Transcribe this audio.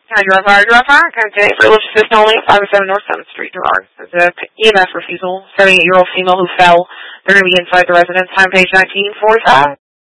Direct Fire, okay, for Religious Assist only, 507 North 7th Street, Gerard. There's a EMS refusal, 78-year-old female who fell. They're going to be inside the residence. Time page 1945.